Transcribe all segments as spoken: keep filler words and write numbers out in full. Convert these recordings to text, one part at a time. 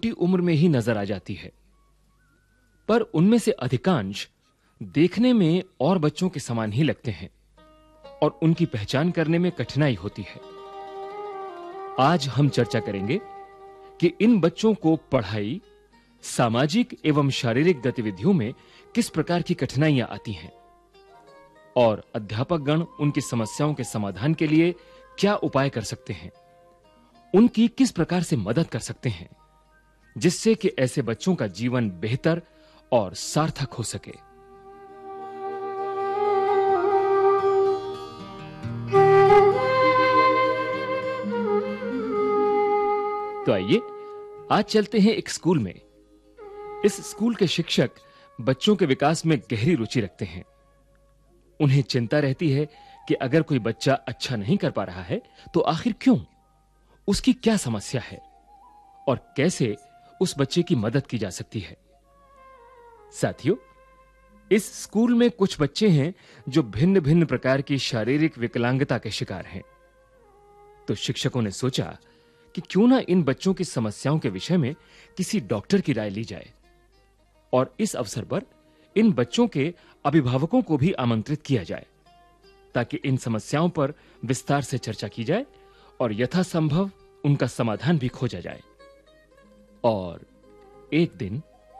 छोटी उम्र में ही नजर आ जाती है, पर उनमें से अधिकांश देखने में और बच्चों के समान ही लगते हैं और उनकी पहचान करने में कठिनाई होती है। आज हम चर्चा करेंगे कि इन बच्चों को पढ़ाई, सामाजिक एवं शारीरिक गतिविधियों में किस प्रकार की कठिनाइयां आती हैं और अध्यापकगण उनकी समस्याओं के समाधान के लिए क्या उपाय कर सकते हैं, उनकी किस प्रकार से मदद कर सकते हैं, जिससे कि ऐसे बच्चों का जीवन बेहतर और सार्थक हो सके। तो आइए आज चलते हैं एक स्कूल में। इस स्कूल के शिक्षक बच्चों के विकास में गहरी रुचि रखते हैं। उन्हें चिंता रहती है कि अगर कोई बच्चा अच्छा नहीं कर पा रहा है तो आखिर क्यों, उसकी क्या समस्या है और कैसे उस बच्चे की मदद की जा सकती है। साथियों, इस स्कूल में कुछ बच्चे हैं जो भिन्न-भिन्न प्रकार की शारीरिक विकलांगता के शिकार हैं। तो शिक्षकों ने सोचा कि क्यों ना इन बच्चों की समस्याओं के विषय में किसी डॉक्टर की राय ली जाए और इस अवसर पर इन बच्चों के अभिभावकों को भी आमंत्रित किया जाए ताकि इन समस्याओं पर विस्तार से चर्चा की जाए और यथासंभव उनका समाधान भी खोजा जाए। और एक दिन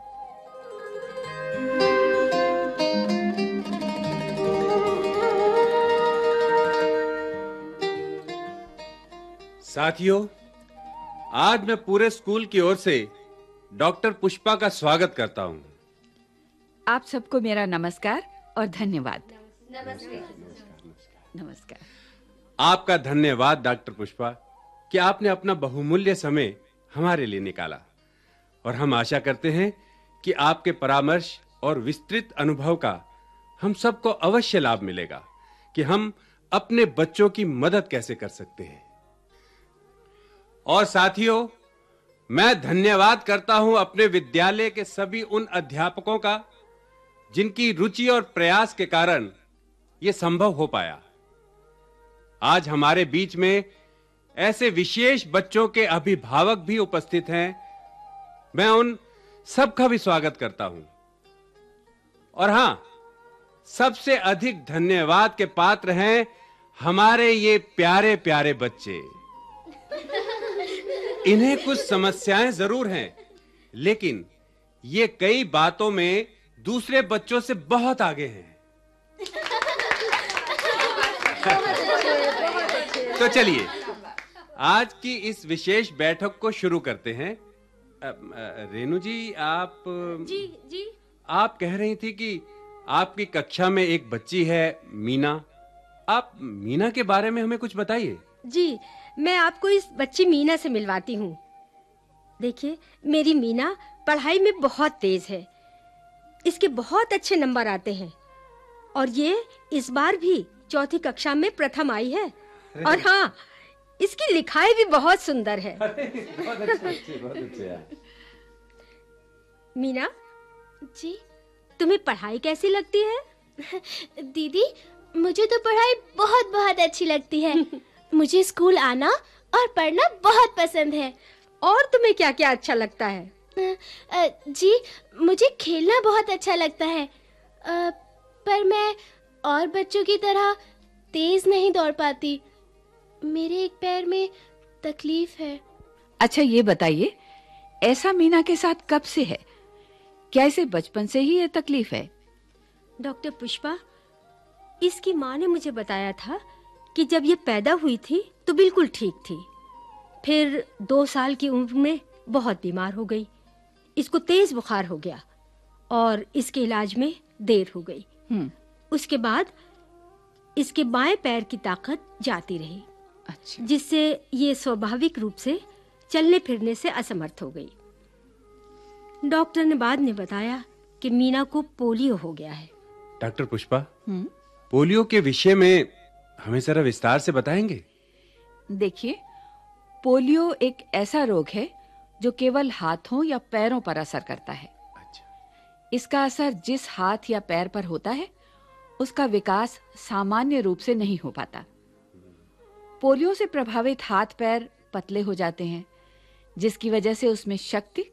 साथियों, आज मैं पूरे स्कूल की ओर से डॉक्टर पुष्पा का स्वागत करता हूं। आप सबको मेरा नमस्कार और धन्यवाद। नमस्ते। नमस्कार। आपका धन्यवाद डॉक्टर पुष्पा कि आपने अपना बहुमूल्य समय हमारे लिए निकाला और हम आशा करते हैं कि आपके परामर्श और विस्तृत अनुभव का हम सबको अवश्य लाभ मिलेगा कि हम अपने बच्चों की मदद कैसे कर सकते हैं। और साथियों, मैं धन्यवाद करता हूं अपने विद्यालय के सभी उन अध्यापकों का जिनकी रुचि और प्रयास के कारण यह संभव हो पाया। आज हमारे बीच में ऐसे विशेष बच्चों के अभिभावक भी उपस्थित हैं। मैं उन सबका भी स्वागत करता हूं। और हां, सबसे अधिक धन्यवाद के पात्र हैं हमारे ये प्यारे प्यारे बच्चे। इन्हें कुछ समस्याएं जरूर हैं, लेकिन ये कई बातों में दूसरे बच्चों से बहुत आगे हैं। तो चलिए आज की इस विशेष बैठक को शुरू करते हैं। रेनू जी, आप जी जी आप कह रही थी कि आपकी कक्षा में एक बच्ची है मीना। आप मीना के बारे में हमें कुछ बताइए। जी, मैं आपको इस बच्ची मीना से मिलवाती हूँ। देखिए, मेरी मीना पढ़ाई में बहुत तेज है। इसके बहुत अच्छे नंबर आते हैं और ये इस बार भी चौथी कक्षा में प्रथम आई है। और हाँ, इसकी लिखाई भी बहुत सुंदर है। बहुत अच्छे, बहुत अच्छे। मीना जी, तुम्हें पढ़ाई कैसी लगती है? दीदी, मुझे तो पढ़ाई बहुत बहुत अच्छी लगती है। मुझे स्कूल आना और पढ़ना बहुत पसंद है। और तुम्हें क्या-क्या अच्छा लगता है? जी, मुझे खेलना बहुत अच्छा लगता है, पर मैं और बच्चों की तरह तेज नहीं दौड़ पाती। मेरे एक पैर में तकलीफ है। अच्छा, ये बताइए, ऐसा मीना के साथ कब से है? क्या इसे बचपन से ही ये तकलीफ है? डॉक्टर पुष्पा, इसकी माँ ने मुझे बताया था कि जब ये पैदा हुई थी तो बिल्कुल ठीक थी। फिर दो साल की उम्र में बहुत बीमार हो गई। इसको तेज बुखार हो गया और इसके इलाज में देर हो गई। हम्म, उसके बाद इसके बाएं पैर की ताकत जाती रही। अच्छा। जिससे ये स्वाभाविक रूप से चलने फिरने से असमर्थ हो गई। डॉक्टर ने बाद में बताया कि मीना को पोलियो हो गया है। डॉक्टर पुष्पा, हम्म, पोलियो के विषय में हमें जरा विस्तार से बताएंगे? देखिए, पोलियो एक ऐसा रोग है जो केवल हाथों या पैरों पर असर करता है। अच्छा। इसका असर जिस हाथ या पैर पर होता है, उसका विकास सामान्य रूप से नहीं हो पाता। पोलियो से प्रभावित हाथ पैर पतले हो जाते हैं, जिसकी वजह से उसमें शक्ति